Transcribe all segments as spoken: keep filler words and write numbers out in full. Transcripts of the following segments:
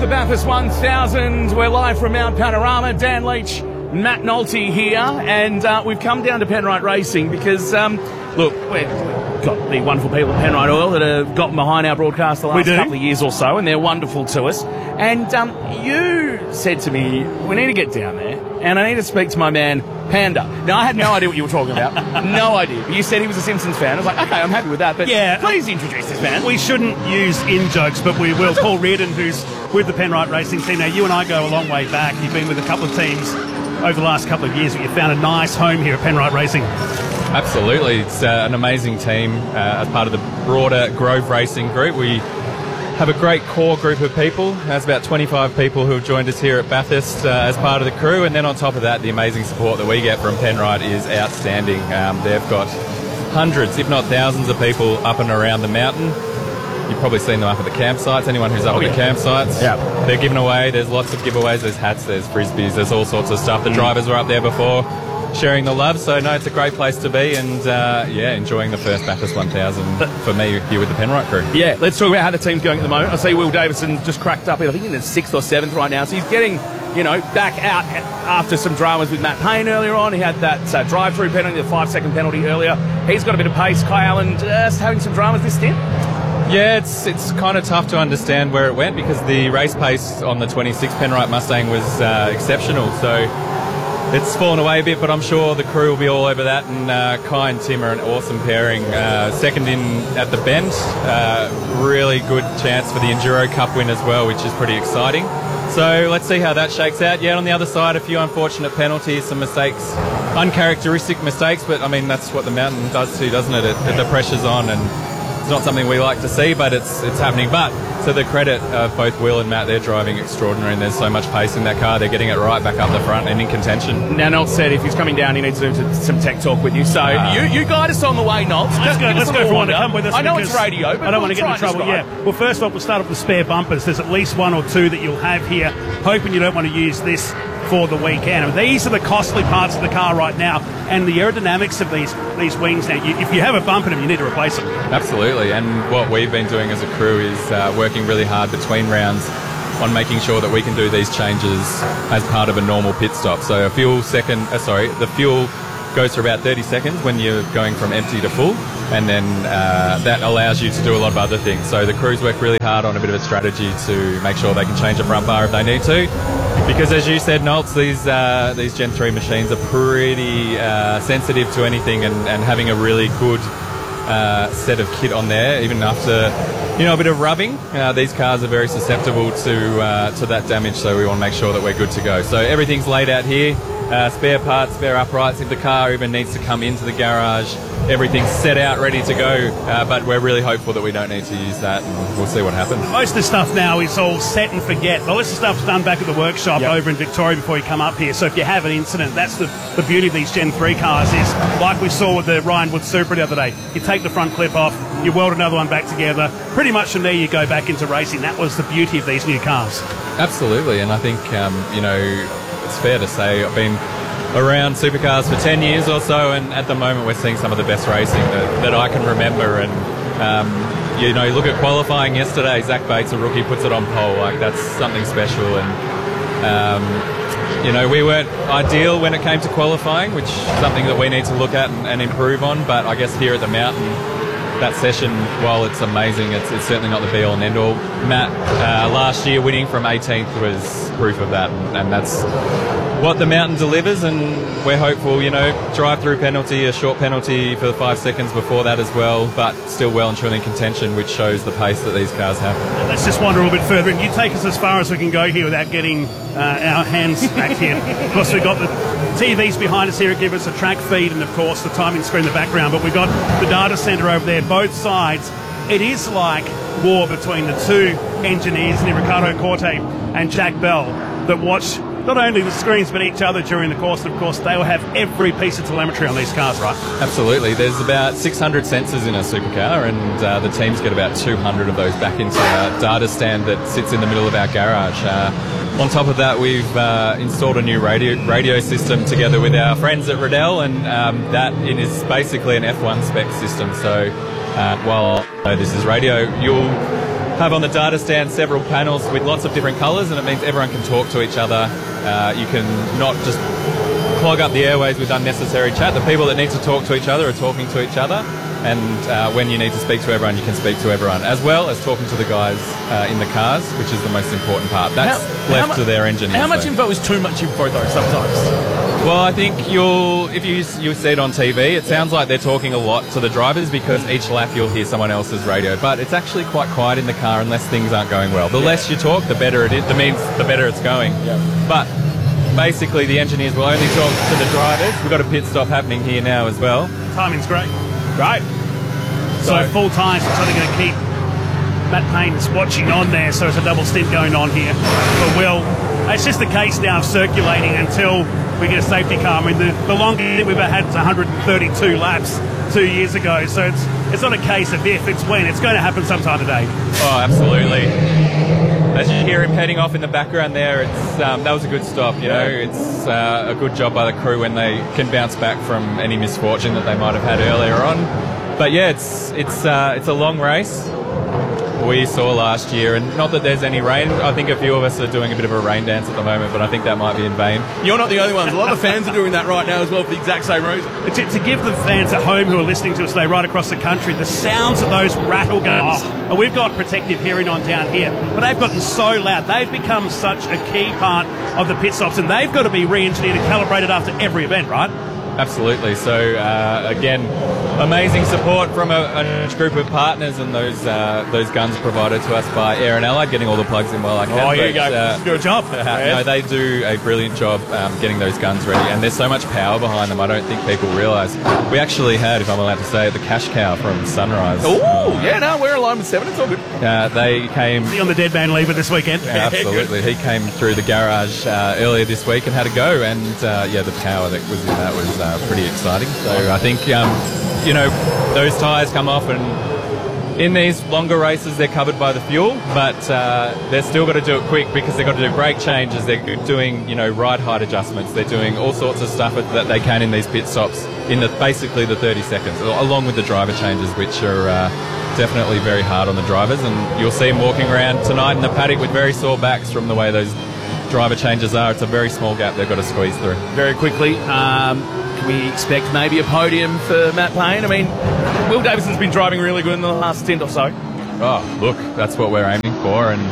the Bathurst one thousand. We're live from Mount Panorama. Dan Leach, Matt Nolte here, and uh, we've come down to Penrite Racing because, um, look, we've got the wonderful people at Penrite Oil that have gotten behind our broadcast the last couple of years or so, and they're wonderful to us. And um, you said to me, we need to get down there, and I need to speak to my man, Panda. Now, I had no idea what you were talking about. No idea. But you said he was a Simpsons fan. I was like, okay, I'm happy with that, but yeah, please introduce this man. We shouldn't use in-jokes, but we will. Paul Reardon, who's with the Penrite Racing team. Now, you and I go a long way back. You've been with a couple of teams over the last couple of years, but you found a nice home here at Penrite Racing. Absolutely. It's uh, an amazing team uh, as part of the broader Grove Racing group. We have a great core group of people. There's about twenty-five people who have joined us here at Bathurst uh, as part of the crew, and then on top of that, the amazing support that we get from Penrite is outstanding. Um, they've got hundreds, if not thousands of people up and around the mountain. You've probably seen them up at the campsites. Anyone who's up oh, at yeah. the campsites, yeah. they're giving away. There's lots of giveaways. There's hats, there's frisbees, there's all sorts of stuff. The mm. drivers were up there before, sharing the love. So, no, it's a great place to be, and, uh, yeah, enjoying the first Bathurst one thousand for me here with the Penrite crew. Yeah, let's talk about how the team's going at the moment. I see Will Davison just cracked up, I think, in the sixth or seventh right now, so he's getting, you know, back out after some dramas with Matt Payne earlier on. He had that uh, drive-through penalty, the five-second penalty earlier. He's got a bit of pace. Kai Allen just having some dramas this stint. Yeah, it's it's kind of tough to understand where it went because the race pace on the twenty-six Penrite Mustang was uh, exceptional. So it's fallen away a bit, but I'm sure the crew will be all over that. And uh, Kai and Tim are an awesome pairing. Uh, second in at the Bend, uh, really good chance for the Enduro Cup win as well, which is pretty exciting. So let's see how that shakes out. Yeah, on the other side, a few unfortunate penalties, some mistakes, uncharacteristic mistakes, but I mean that's what the mountain does too, doesn't it? It, it the pressure's on, and it's not something we like to see, but it's it's happening. But to the credit of both Will and Matt, they're driving extraordinary, and there's so much pace in that car. They're getting it right back up the front and in contention. Now, Nolt said if he's coming down, he needs to do some tech talk with you. So uh, you, you guide us on the way, Nolt. Let's go, let's go for one to come with us. I know it's radio, but I don't we'll want to get into trouble. Yeah. Well, first of all, we'll start off with spare bumpers. There's at least one or two that you'll have here, hoping you don't want to use this for the weekend. And these are the costly parts of the car right now, and the aerodynamics of these these wings now. You, if you have a bump in them, you need to replace them. Absolutely, and what we've been doing as a crew is uh, working really hard between rounds on making sure that we can do these changes as part of a normal pit stop. So a fuel second, uh, sorry, the fuel goes for about thirty seconds when you're going from empty to full, and then uh, that allows you to do a lot of other things. So the crews work really hard on a bit of a strategy to make sure they can change a front bar if they need to, because as you said, Nolts, these uh, these Gen three machines are pretty uh, sensitive to anything, and, and having a really good uh, set of kit on there, even after you know a bit of rubbing, uh, these cars are very susceptible to uh, to that damage. So we want to make sure that we're good to go. So everything's laid out here. Uh, spare parts, spare uprights. If the car even needs to come into the garage, everything's set out, ready to go. Uh, but we're really hopeful that we don't need to use that, and we'll see what happens. Most of the stuff now is all set and forget. Most of the stuff's done back at the workshop yep. over in Victoria before you come up here. So if you have an incident, that's the, the beauty of these Gen three cars is, like we saw with the Ryan Wood Supra the other day, you take the front clip off, you weld another one back together. Pretty much from there you go back into racing. That was the beauty of these new cars. Absolutely, and I think, um, you know, it's fair to say I've been around supercars for ten years or so, and at the moment we're seeing some of the best racing that, that I can remember. And um, you know, you look at qualifying yesterday, Zach Bates, a rookie, puts it on pole. Like, that's something special. And um, you know, we weren't ideal when it came to qualifying, which is something that we need to look at and, and improve on. But I guess here at the mountain, that session, while it's amazing, it's, it's certainly not the be-all and end-all. Matt, uh, last year winning from eighteenth was proof of that, and, and that's what the mountain delivers, and we're hopeful, you know, drive-through penalty, a short penalty for the five seconds before that as well, but still well and truly in contention, which shows the pace that these cars have. Let's just wander a little bit further, and you take us as far as we can go here without getting uh, our hands back here. Of course, we've got the T Vs behind us here, give us a track feed, and of course the timing screen in the background, but we've got the data centre over there, both sides. It is like war between the two engineers, Ricardo Corte and Jack Bell, that watch not only the screens but each other during the course. And of course, they will have every piece of telemetry on these cars, right? Absolutely. There's about six hundred sensors in a supercar, and uh, the teams get about two hundred of those back into a data stand that sits in the middle of our garage. Uh, on top of that, we've uh, installed a new radio radio system together with our friends at Riddell, and um, that it is basically an F one spec system. So uh, while uh, this is radio, you'll have on the data stand several panels with lots of different colours, and it means everyone can talk to each other. Uh, you can not just clog up the airways with unnecessary chat. The people that need to talk to each other are talking to each other, and uh, when you need to speak to everyone, you can speak to everyone, as well as talking to the guys uh, in the cars, which is the most important part. That's how, left how to their engineers. How much though. info is too much info, though, sometimes? Well, I think you'll, if you you see it on T V, it sounds like they're talking a lot to the drivers because each lap you'll hear someone else's radio. But it's actually quite quiet in the car unless things aren't going well. The yeah. less you talk, the better it is. The means the better it's going. Yeah. But basically, the engineers will only talk to the drivers. We've got a pit stop happening here now as well. Timing's great. Great. So, so full time, so they're going to keep Matt Payne's watching on there, so it's a double stint going on here for Will. It's just a case now of circulating until we get a safety car. I mean, the, the longest we've ever had is one hundred thirty-two laps two years ago, so it's it's not a case of if, it's when. It's going to happen sometime today. Oh, absolutely. As you hear him heading off in the background there, it's um, that was a good stop. You know, it's uh, a good job by the crew when they can bounce back from any misfortune that they might have had earlier on. But yeah, it's it's uh, it's a long race. We saw last year, and not that there's any rain. I think a few of us are doing a bit of a rain dance at the moment, but I think that might be in vain. You're not the only ones. A lot of fans are doing that right now as well for the exact same reason. To, to give the fans at home who are listening to us today right across the country the sounds of those rattle guns. Oh. And we've got protective hearing on down here, but they've gotten so loud. They've become such a key part of the pit stops, and they've got to be re-engineered and calibrated after every event, right? Absolutely. So, uh, again, amazing support from a, a group of partners, and those uh, those guns provided to us by Air and Allied, getting all the plugs in while I can. Oh, here you go. Uh, Good job. Uh, no, they do a brilliant job um, getting those guns ready, and there's so much power behind them, I don't think people realise. We actually had, if I'm allowed to say it, the cash cow from Sunrise. Oh, yeah, no, we're aligned with seven. It's all good. Uh, they came... Is he on the dead man lever this weekend? Yeah, absolutely. He came through the garage uh, earlier this week and had a go, and uh, yeah, the power that was in that was uh, pretty exciting. So I think, um, you know, those tyres come off, and in these longer races they're covered by the fuel, but uh, they've still got to do it quick because they've got to do brake changes, they're doing, you know, ride height adjustments, they're doing all sorts of stuff that they can in these pit stops in the, basically the thirty seconds, along with the driver changes, which are uh, definitely very hard on the drivers, and you'll see them walking around tonight in the paddock with very sore backs from the way those driver changes are. It's a very small gap they've got to squeeze through. Very quickly, um, can we expect maybe a podium for Matt Payne? I mean, Will Davison's been driving really good in the last stint or so. Oh, look, that's what we're aiming for, and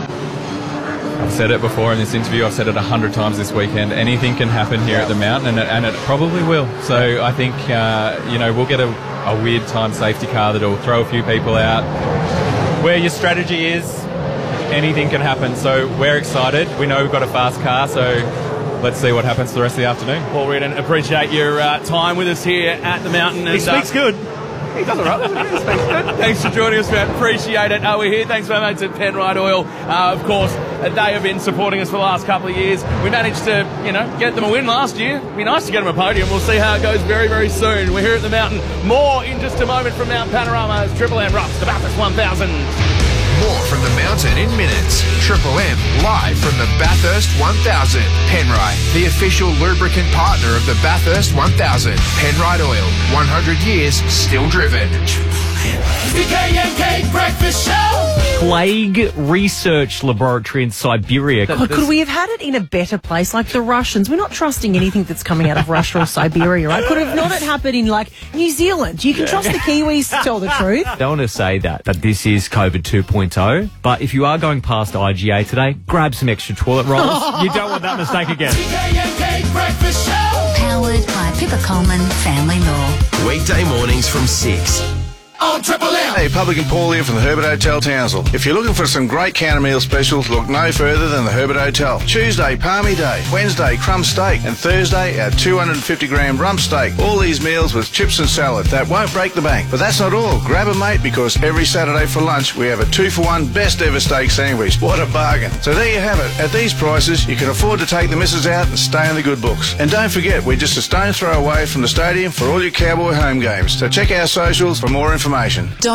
I've said it before in this interview, I've said it a hundred times this weekend, anything can happen here at the mountain, and it, and it probably will. So I think, uh, you know, we'll get a, a weird time safety car that'll throw a few people out. Where your strategy is, anything can happen. So we're excited. We know we've got a fast car, so let's see what happens for the rest of the afternoon. Paul Reardon, appreciate your uh, time with us here at the mountain. He and, speaks uh, good. He does all right. He speaks good. Thanks for joining us, man. Appreciate it. Uh, we're here. Thanks very much at Penrite Oil. Uh, of course, they have been supporting us for the last couple of years. We managed to, you know, get them a win last year. It'd be nice to get them a podium. We'll see how it goes very, very soon. We're here at the mountain. More in just a moment from Mount Panorama as Triple M rocks the Bathurst one thousand. More from the mountain in minutes. Triple M live from the Bathurst one thousand. Penrite, the official lubricant partner of the Bathurst one thousand. Penrite Oil, one hundred years still driven. The K M K Breakfast Show. Plague Research Laboratory in Siberia. God, could we have had it in a better place, like the Russians? We're not trusting anything that's coming out of Russia or Siberia, right? Could have not it happened in, like, New Zealand? You can trust the Kiwis to tell the truth. I don't want to say that, that this is COVID two point oh, but if you are going past I G A today, grab some extra toilet rolls. You don't want that mistake again. The K M K Breakfast Show. Powered by Pippa Coleman Family Law. Weekday mornings from six. On Triple M. Hey, Publican Paul here from the Herbert Hotel, Townsville. If you're looking for some great counter meal specials, look no further than the Herbert Hotel. Tuesday, Palmy Day. Wednesday, crumb steak. And Thursday, our two hundred fifty gram rump steak. All these meals with chips and salad. That won't break the bank. But that's not all. Grab a mate, because every Saturday for lunch, we have a two for one best ever steak sandwich. What a bargain. So there you have it. At these prices, you can afford to take the missus out and stay in the good books. And don't forget, we're just a stone throw away from the stadium for all your Cowboy home games. So check our socials for more information. Don't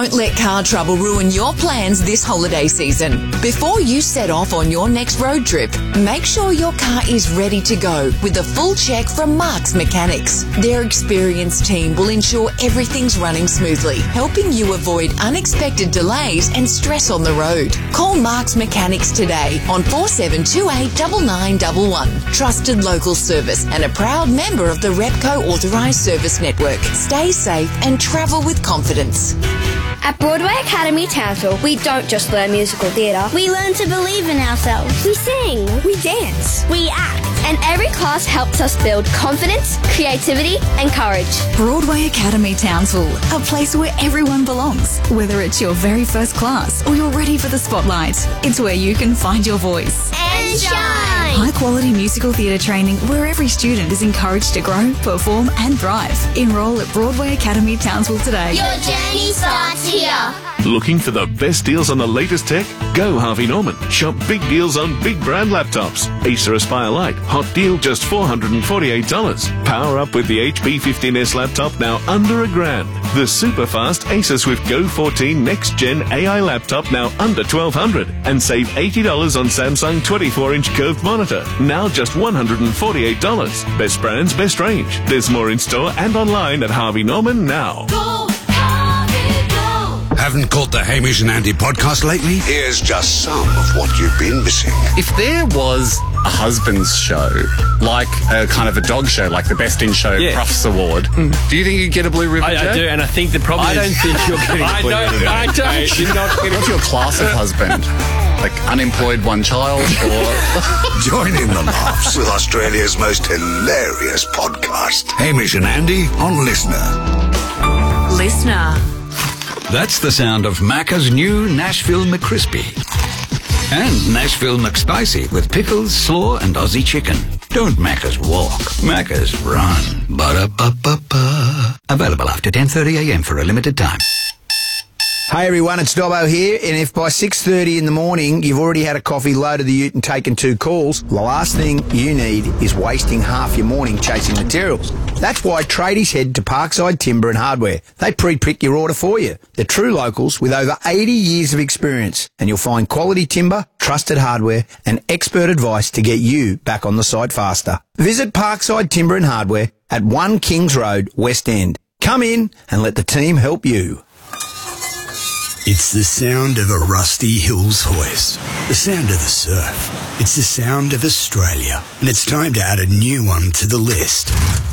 Don't let car trouble ruin your plans this holiday season. Before you set off on your next road trip, make sure your car is ready to go with a full check from Mark's Mechanics. Their experienced team will ensure everything's running smoothly, helping you avoid unexpected delays and stress on the road. Call Mark's Mechanics today on four seven two eight nine nine one one. Trusted local service and a proud member of the Repco Authorised Service Network. Stay safe and travel with confidence. At Broadway Academy Townsville, we don't just learn musical theatre. We learn to believe in ourselves. We sing. We dance. We act. And every class helps us build confidence, creativity and courage. Broadway Academy Townsville, a place where everyone belongs. Whether it's your very first class or you're ready for the spotlight, it's where you can find your voice. And shine! High quality musical theatre training where every student is encouraged to grow, perform and thrive. Enrol at Broadway Academy Townsville today. Your journey starts here. Looking for the best deals on the latest tech? Go Harvey Norman. Shop big deals on big brand laptops. Acer Aspire Lite, hot deal just four hundred forty-eight dollars. Power up with the H P fifteen S laptop now under a grand. The super fast Acer Swift Go fourteen Next Gen A I laptop now under twelve hundred dollars. And save eighty dollars on Samsung twenty-four inch curved monitor, now just one hundred forty-eight dollars. Best brands, best range. There's more in store and online at Harvey Norman now. Go, Harvey, go. Haven't caught the Hamish and Andy podcast lately? Here's just some of what you've been missing. If there was a husband's show, like a kind of a dog show, like the Best in Show Yeah. Crufts Award, mm. do you think you'd get a Blue Ribbon? I, I Joe? do, and I think the problem I is... don't think you're getting I a Blue don't, Ribbon. I don't. Mate, you're not getting... What's your class of husband? Like unemployed one child or... Join in the laughs with Australia's most hilarious podcast. Hamish and Andy on Listener. Listener. That's the sound of Macca's new Nashville McCrispy. And Nashville McSpicy with pickles, slaw and Aussie chicken. Don't Macca's walk, Macca's run. Ba-da-ba-ba-ba. Available after ten thirty a m for a limited time. Hey everyone, it's Dobbo here, and if by six thirty in the morning you've already had a coffee, loaded the ute and taken two calls, the last thing you need is wasting half your morning chasing materials. That's why tradies head to Parkside Timber and Hardware. They pre-pick your order for you. They're true locals with over eighty years of experience, and you'll find quality timber, trusted hardware and expert advice to get you back on the site faster. Visit Parkside Timber and Hardware at one Kings Road, West End. Come in and let the team help you. It's the sound of a rusty hills hoist, the sound of the surf. It's the sound of Australia, and it's time to add a new one to the list.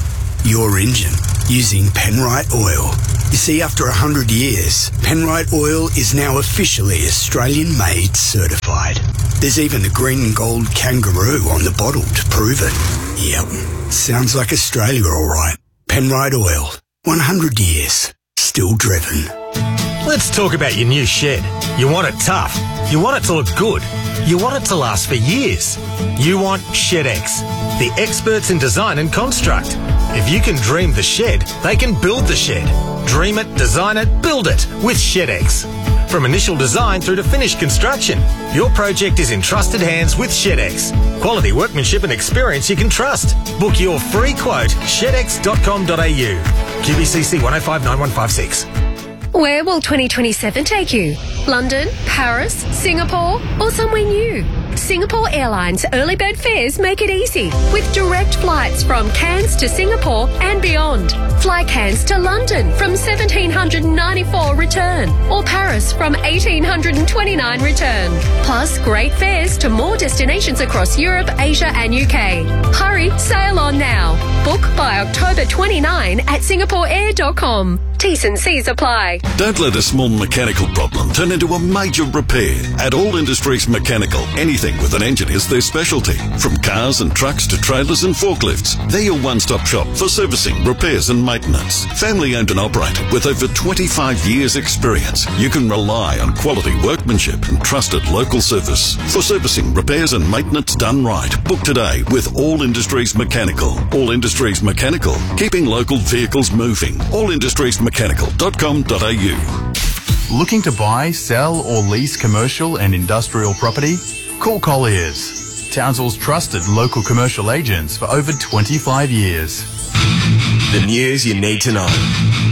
Your engine, using Penrite Oil. You see, after one hundred years, Penrite Oil is now officially Australian-made certified. There's even a green and gold kangaroo on the bottle to prove it. Yep, sounds like Australia all right. Penrite Oil, one hundred years, still driven. Let's talk about your new shed. You want it tough. You want it to look good. You want it to last for years. You want ShedX, the experts in design and construct. If you can dream the shed, they can build the shed. Dream it, design it, build it with ShedX. From initial design through to finished construction, your project is in trusted hands with ShedX. Quality workmanship and experience you can trust. Book your free quote, shed x dot com dot a u. Q B C C one oh five nine one five six. Where will twenty twenty-seven take you? London, Paris, Singapore, or somewhere new? Singapore Airlines early bird fares make it easy with direct flights from Cairns to Singapore and beyond. Fly Cairns to London from one thousand seven hundred ninety-four return or Paris from one thousand eight hundred twenty-nine return. Plus great fares to more destinations across Europe, Asia and U K. Hurry, sail on now. Book by October twenty-ninth at singapore air dot com. T's and C's apply. Don't let a small mechanical problem turn into a major repair. At All Industries Mechanical, anything with an engine is their specialty. From cars and trucks to trailers and forklifts, they're your one-stop shop for servicing, repairs and maintenance. Family owned and operated with over twenty-five years experience, you can rely on quality workmanship and trusted local service. For servicing, repairs and maintenance done right, book today with All Industries Mechanical. All Industries Mechanical, keeping local vehicles moving. all industries mechanical dot com dot a u. Looking to buy, sell or lease commercial and industrial property? Call Colliers, Townsville's trusted local commercial agents for over twenty-five years. The news you need to know.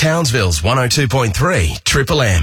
Townsville's one oh two point three Triple M.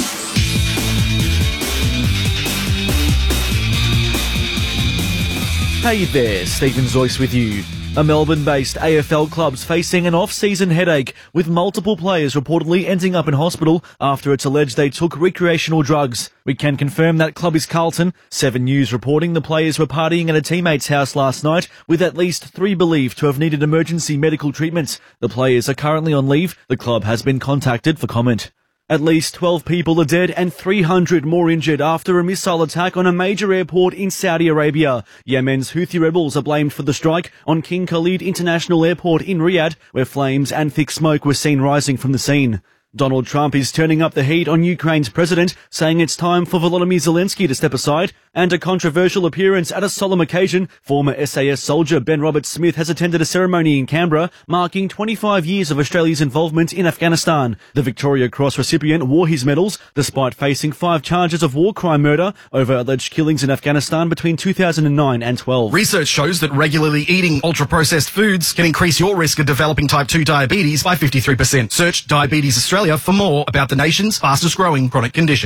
Hey there, Stephen Zoyce with you. A Melbourne-based A F L club's facing an off-season headache, with multiple players reportedly ending up in hospital after it's alleged they took recreational drugs. We can confirm that club is Carlton. Seven News reporting the players were partying at a teammate's house last night, with at least three believed to have needed emergency medical treatment. The players are currently on leave. The club has been contacted for comment. At least twelve people are dead and three hundred more injured after a missile attack on a major airport in Saudi Arabia. Yemen's Houthi rebels are blamed for the strike on King Khalid International Airport in Riyadh, where flames and thick smoke were seen rising from the scene. Donald Trump is turning up the heat on Ukraine's president, saying it's time for Volodymyr Zelensky to step aside. And a controversial appearance at a solemn occasion, former S A S soldier Ben Roberts-Smith has attended a ceremony in Canberra marking twenty-five years of Australia's involvement in Afghanistan. The Victoria Cross recipient wore his medals despite facing five charges of war crime murder over alleged killings in Afghanistan between two thousand nine and twelve. Research shows that regularly eating ultra-processed foods can increase your risk of developing type two diabetes by fifty-three percent. Search Diabetes Australia for more about the nation's fastest growing chronic condition.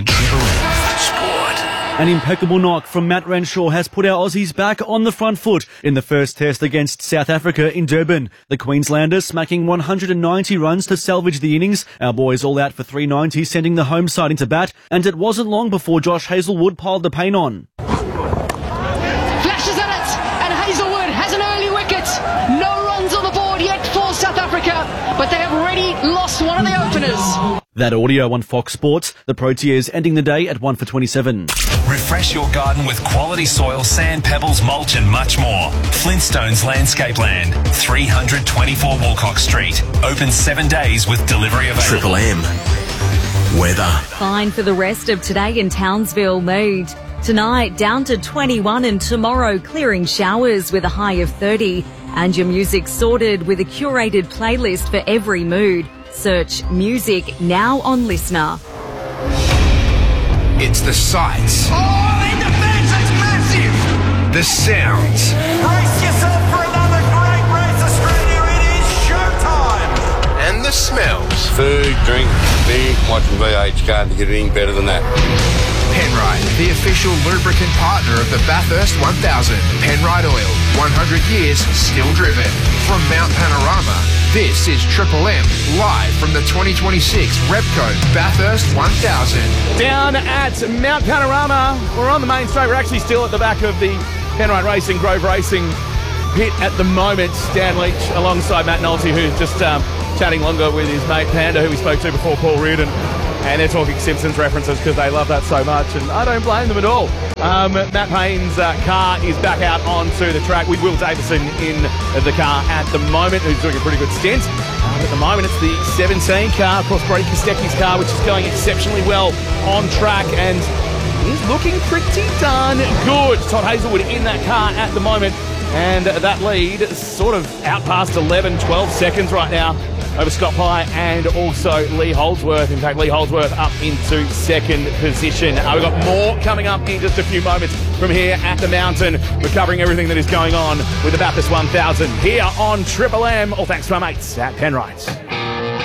An impeccable knock from Matt Renshaw has put our Aussies back on the front foot in the first test against South Africa in Durban. The Queenslander smacking one hundred ninety runs to salvage the innings. Our boys all out for three ninety, sending the home side into bat, and it wasn't long before Josh Hazelwood piled the paint on. Flashes at it, and Hazelwood has an early wicket. No runs on the board yet for South Africa, but they have already lost one of the openers. That audio on Fox Sports. The Proteas ending the day at one for twenty-seven. Refresh your garden with quality soil, sand, pebbles, mulch and much more. Flintstones Landscape Land, three twenty-four Walcock Street. Open seven days with delivery available. Triple M. Weather. Fine for the rest of today in Townsville. Mood. Tonight down to twenty-one, and tomorrow clearing showers with a high of thirty. And your music sorted with a curated playlist for every mood. Search music now on Listener. It's the sights. Oh, in defense, it's massive. The sounds. Brace yourself for another great race, Australia. It is showtime. And the smells. Food, drink, beer, watching V H card to get anything better than that. Penrite, the official lubricant partner of the Bathurst one thousand. Penrite Oil, one hundred years still driven. From Mount Panorama, this is Triple M, live from the twenty twenty-six Repco Bathurst one thousand. Down at Mount Panorama, we're on the main straight. We're actually still at the back of the Penrite Racing, Grove Racing pit at the moment. Dan Leach alongside Matt Nolte, who's just um, chatting longer with his mate Panda, who we spoke to before, Paul Reardon. And they're talking Simpsons references because they love that so much, and I don't blame them at all. Um, Matt Payne's uh, car is back out onto the track with Will Davison in the car at the moment, who's doing a pretty good stint. Um, at the moment, it's the seventeen car, of course, Brody Kostecki's car, which is going exceptionally well on track, and is looking pretty darn good. Todd Hazelwood in that car at the moment, and that lead sort of out past eleven, twelve seconds right now over Scott Pye and also Lee Holdsworth. In fact, Lee Holdsworth up into second position. Uh, we've got more coming up in just a few moments from here at the mountain. We're covering everything that is going on with the Bathurst one thousand here on Triple M. All thanks to our mates at Penrite.